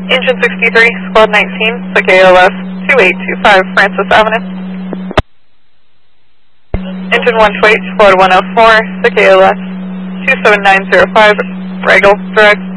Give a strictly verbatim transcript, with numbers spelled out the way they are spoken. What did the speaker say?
Engine sixty-three, Squad nineteen, S I C A L S two eight two five Francis Avenue. Engine one twenty-eight, Squad one oh four, S I C A L S two seven nine zero five, Regal, direct.